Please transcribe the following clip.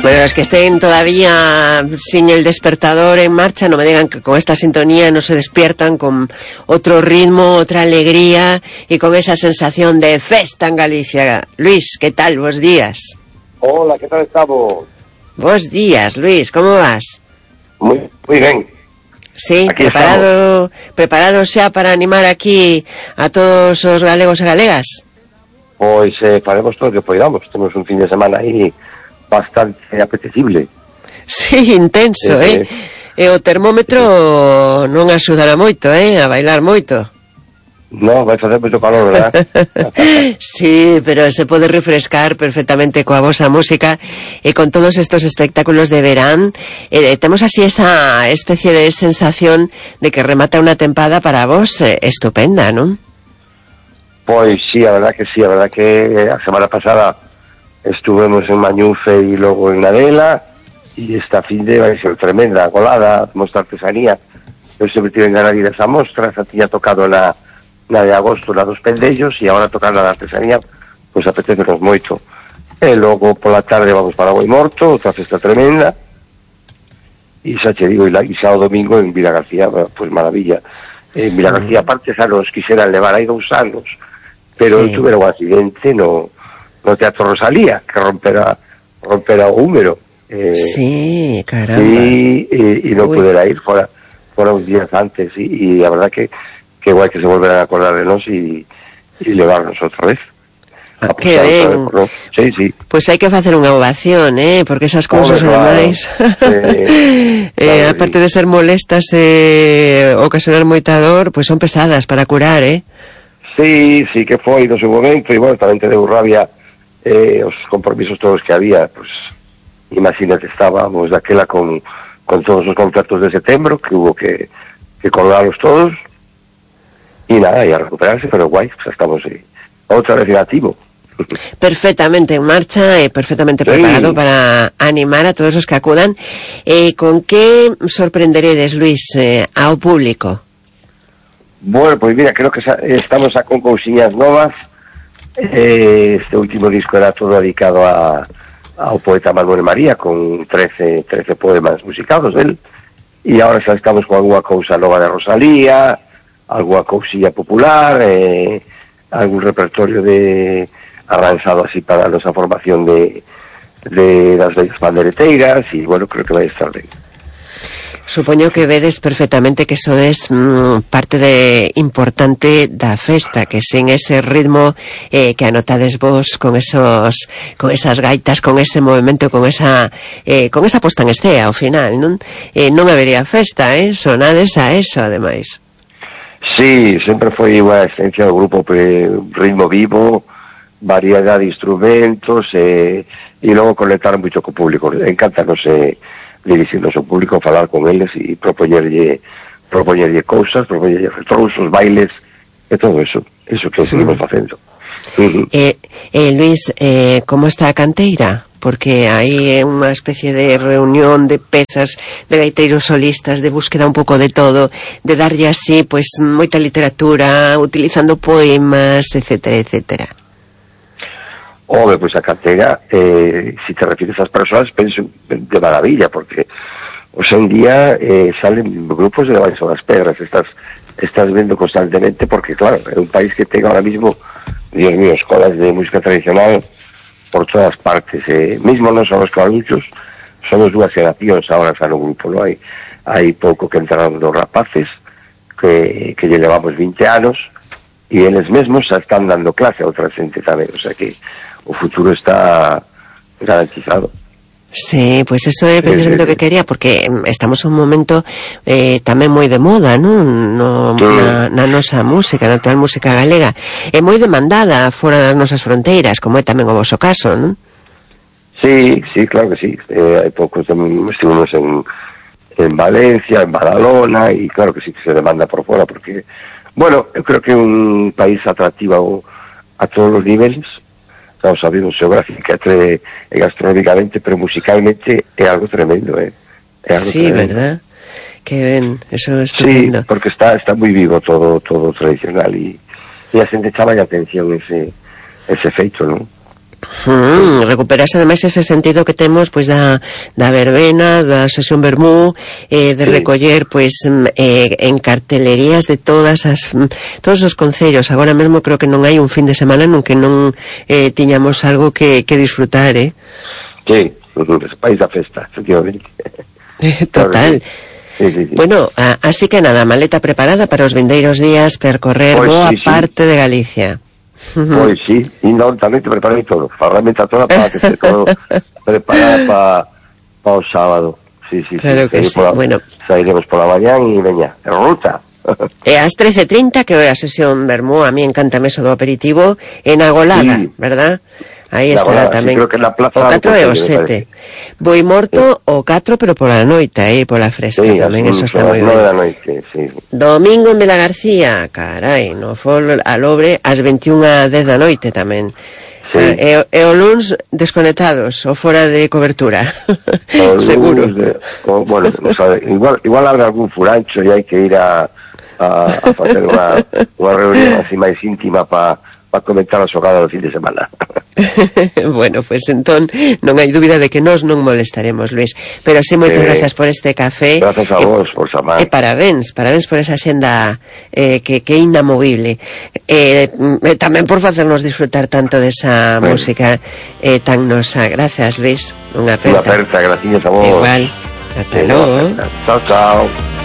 Bueno, los que estén todavía sin el despertador en marcha, no me digan que con esta sintonía no se despiertan con otro ritmo, otra alegría y con esa sensación de festa en Galicia. Luis, ¿qué tal? Buenos días. Hola, ¿qué tal estamos? Buenos días, Luis, ¿cómo vas? Muy bien. Sí, aquí preparado xa para animar aquí a todos os galegos e galegas? Pois faremos todo o que poidamos. Temos un fin de semana aí bastante apetecible. Sí, intenso, E o termómetro non axudará moito, a bailar moito. No, vai facer moito calor, verdad? Sí, pero se pode refrescar perfectamente coa vosa música e con todos estos espectáculos de verán. Temos así esa especie de sensación de que remata unha tempada para vos estupenda, non? Pois sí, a verdad que a semana pasada estuvemos en Mañufe e logo en Nadela, e esta fin de vai ser tremenda, golada, mostra artesanía. Eu sempre tive en ganar ir a esa mostra, xa tiña tocado na de agosto, na dos Pendellos, e agora tocar na de artesanía, pois apetecenos moito. E logo pola tarde vamos para Boi Morto, outra festa tremenda, e xa che digo, e sábado domingo en Vila García, pois maravilla. En Vila García, aparte, xa nos quixeran levar aí 2 anos, pero sí, tuvera un accidente no Teatro Rosalía, que rompera o húmero. Sí, caramba. E non pudera ir, fora uns días antes, e a verdad que guai que se volverán a acordar de nos e levarnos outra vez. Que ben. Sí. Pois hai que facer unha ovación, porque esas cousas ademais aparte de ser molestas e ocasionar moita dor, pois son pesadas para curar, Sí, que foi no seu momento, e bueno, tamén te deu rabia os compromisos todos que había, pois imagínate, estábamos daquela con todos os concertos de setembro, que hubo que colgarlos todos. E nada, e a recuperarse, pero guai, xa estamos outra vez activo. Perfectamente en marcha e perfectamente preparado para animar a todos os que acudan. Con que sorprenderedes, Luis, ao público? Bueno, pois mira, creo que estamos con cousiñas novas. Este último disco era todo dedicado ao poeta Manuel María, con 13 poemas musicados del, e agora xa estamos con alguna cousa nova de Rosalía, alguna cousilla popular, algún repertorio de arranxado así para a nosa formación de das bellas pandereteiras, e bueno, creo que vai estar ben. Supoño que vedes perfectamente que sodes parte importante da festa, que sen ese ritmo que anotades vos con esas gaitas, con ese movimento, con esa posta en escena ao final, non habería festa, sonades a eso ademais. Sí, sempre foi unha esencia do grupo, ritmo vivo, variedade de instrumentos e logo conectar moito co público. Encántanos dirixirnos ao público, falar con eles e propoñerlle cousas, propoñerlle retrousos, bailes e todo eso que seguimos facendo. Luis, como está a canteira? Porque hai unha especie de reunión de pezas de gaiteiros solistas, de búsqueda un pouco de todo, de darlle así, pois, moita literatura, utilizando poemas, etcétera. Pois a canteira, se te refieres ás persoas, penso de maravilla, porque hoxe en día salen grupos de debaixo das pedras, estás vendo constantemente, porque claro, é un país que ten ahora mismo, Dios mío, escolas de música tradicional por todas partes, mismo non son os cabaluchos, somos 2 generacións agora xa no grupo, non hai pouco que entraron 2 rapaces que lle levamos 20 anos e eles mesmos xa están dando clase a outra xente tamén, o sea que o futuro está garantizado. Sí, pois eso é precisamente o que quería, porque estamos en un momento tamén moi de moda, non? Na nosa música, na actual música galega. É moi demandada fora das nosas fronteiras, como é tamén o voso caso, non? Sí, claro que sí. Hai poucos estivemos en Valencia, en Badalona, e claro que sí que se demanda por fora, porque, bueno, eu creo que é un país atractivo a todos os niveles. Estamos sabemos geográfica e gastronómicamente, pero musicalmente é algo tremendo, Sí, tremendo. ¿Verdad? Que ben, eso é estupendo. Sí, porque está moi vivo todo tradicional e a xente chama a atención ese feito, non? Recuperase ademais ese sentido que temos pois da verbena, da sesión vermú, de recoller pois en cartelerías de todos os concellos. Agora mesmo creo que non hai un fin de semana nun que non tiñamos algo que disfrutar, Sí, os país da festa, efectivamente. Total. Sí. Bueno, así que nada, maleta preparada para os vindeiros días percorrer boa parte de Galicia. Pois sí, e non, tamén te preparei todo, realmente toda para que esté todo preparada para o sábado. Sí. Claro que sí, bueno. Sairemos pola mañán e veña, en ruta. E ás 13:30 que é a sesión vermú, a mí encanta meso do aperitivo en Agolada, ¿verdad? Aí estará tamén. Creo que na plaza o 4 e o 7. Boi morto o 4, pero pola noita, pola fresca tamén, eso está moi ben. Noite, sí. Domingo en Vila García, carai, no Fol Alobre ás 21:10 da noite tamén. Sí. E o luns desconectados ou fora de cobertura. Seguro. Bueno, no sabe, igual habrá algún furancho e hai que ir a facer unha reunión así máis íntima para comentar a xogada do fin de semana. Bueno, pues entón non hai dúbida de que nós non molestaremos, Luis, pero sí, moitas gracias por este café. Gracias a vos por chamar. E parabéns por esa senda que é inamovible, tamén por facernos disfrutar tanto desa música tan nosa. Gracias, Luis, unha aperta, gracias a vos. Igual, ata logo. Chao